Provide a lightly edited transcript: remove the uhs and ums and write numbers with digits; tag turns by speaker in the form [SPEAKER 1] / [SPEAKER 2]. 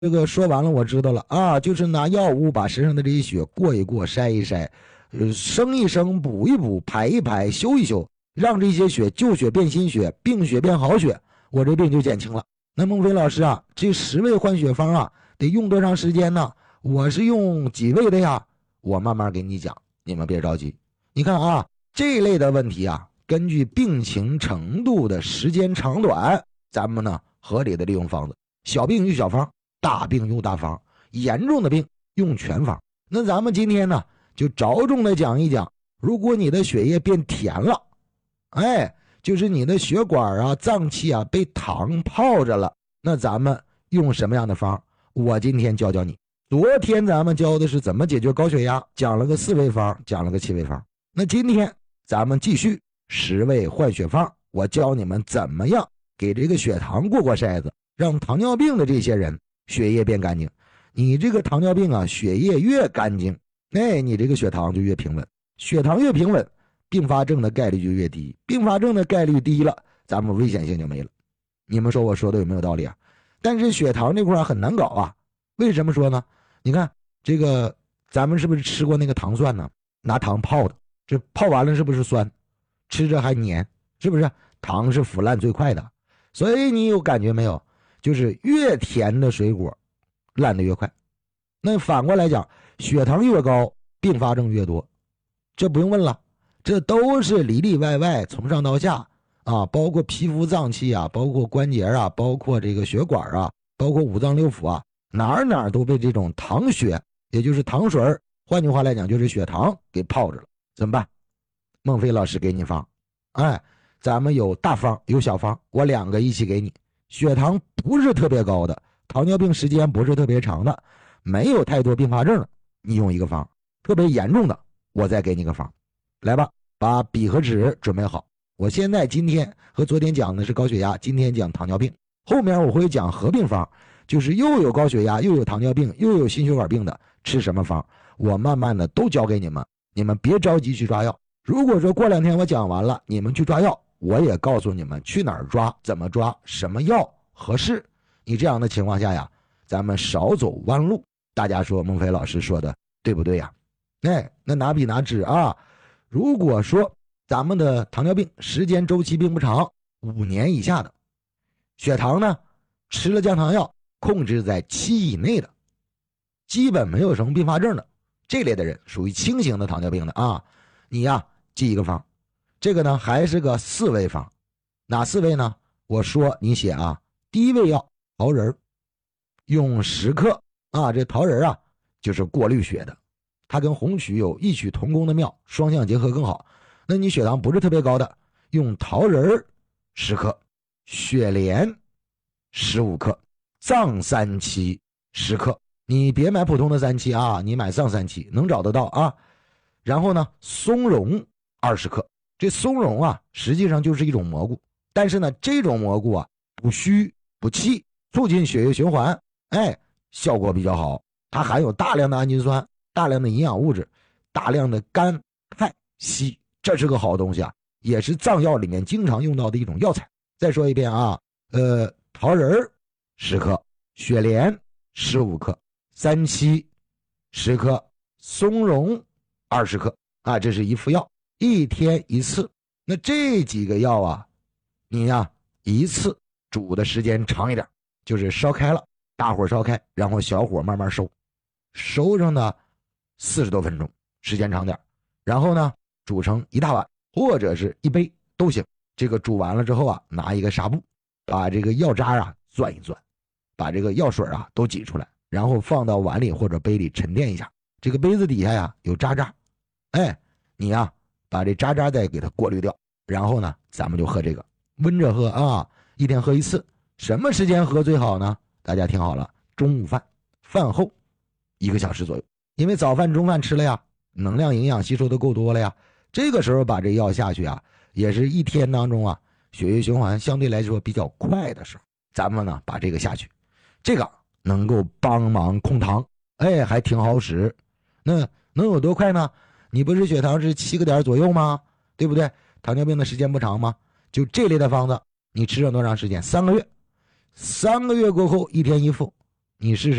[SPEAKER 1] 这个说完了，我知道了啊，就是拿药物把身上的这些血过一过、筛一筛，生一生、补一补、排一排、修一修，让这些血旧血变新血，病血变好血，我这病就减轻了。那孟非老师啊，这10味换血方啊，得用多长时间呢？我是用几味的呀？我慢慢给你讲，你们别着急。你看啊，这类的问题啊，根据病情程度的时间长短，咱们呢合理的利用方子，小病用小方，大病用大方，严重的病用全方。那咱们今天呢，就着重的讲一讲，如果你的血液变甜了，就是你的血管啊、脏器啊被糖泡着了，那咱们用什么样的方？我今天教教你。昨天咱们教的是怎么解决高血压，讲了个4味方，讲了个7味方。那今天咱们继续10味换血方，我教你们怎么样给这个血糖过过筛子，让糖尿病的这些人血液变干净。你这个糖尿病啊，血液越干净，你这个血糖就越平稳，血糖越平稳，并发症的概率就越低，并发症的概率低了，咱们危险性就没了。你们说我说的有没有道理啊？但是血糖这块很难搞啊，为什么说呢？你看这个咱们是不是吃过那个糖蒜呢？拿糖泡的，这泡完了是不是酸？吃着还黏，是不是？糖是腐烂最快的，所以你有感觉没有？就是越甜的水果烂得越快。那反过来讲，血糖越高，并发症越多，这不用问了，这都是里里外外从上到下啊，包括皮肤脏器啊，包括关节啊，包括这个血管啊，包括五脏六腑啊，哪哪都被这种糖血，也就是糖水，换句话来讲就是血糖给泡着了。怎么办？孟非老师给你方，咱们有大方有小方，我2个一起给你。血糖不是特别高的，糖尿病时间不是特别长的，没有太多并发症的，你用一个方；特别严重的，我再给你个方。来吧，把笔和纸准备好。我现在今天和昨天讲的是高血压，今天讲糖尿病，后面我会讲合并方，就是又有高血压又有糖尿病又有心血管病的吃什么方，我慢慢的都教给你们，你们别着急去抓药。如果说过2天我讲完了，你们去抓药，我也告诉你们去哪儿抓，怎么抓，什么药合适。你这样的情况下呀，咱们少走弯路。大家说孟非老师说的对不对呀？那拿笔拿纸啊。如果说咱们的糖尿病时间周期并不长，5年以下的，血糖呢吃了降糖药控制在7以内的，基本没有什么并发症的，这类的人属于轻型的糖尿病的啊，你呀记一个方。这个呢还是个4味方。哪4味呢？我说你写啊。第1味药桃仁，用10克啊，这桃仁啊就是过滤血的，它跟红曲有异曲同工的妙，双向结合更好。那你血糖不是特别高的，用桃仁10克，雪莲15克，藏三七10克。你别买普通的三七啊，你买藏三七能找得到啊。然后呢，松茸20克。这松茸啊实际上就是一种蘑菇，但是呢这种蘑菇啊补虚补气，促进血液循环，效果比较好。它含有大量的氨基酸，大量的营养物质，大量的肝肽硒，这是个好东西啊，也是藏药里面经常用到的一种药材。再说一遍啊，桃仁10克，雪莲15克，三七10克，松茸20克啊，这是一副药，1天1次。那这几个药啊，你呀一次煮的时间长一点，就是烧开了，大火烧开，然后小火慢慢收上呢40多分钟，时间长点。然后呢煮成1大碗或者是1杯都行。这个煮完了之后啊，拿一个纱布把这个药渣啊攥一攥，把这个药水啊都挤出来，然后放到碗里或者杯里沉淀一下。这个杯子底下呀有渣渣，你呀把这渣渣再给它过滤掉，然后呢咱们就喝这个，温着喝啊，1天喝1次。什么时间喝最好呢？大家听好了，中午饭饭后1个小时左右，因为早饭中饭吃了呀，能量营养吸收的够多了呀，这个时候把这药下去啊，也是1天当中啊血液循环相对来说比较快的时候，咱们呢把这个下去，这个能够帮忙控糖，还挺好使。那能有多快呢？你不是血糖是7个点左右吗？对不对？糖尿病的时间不长吗？就这类的方子你吃了多长时间？3个月。3个月过后1天1副， 你试试。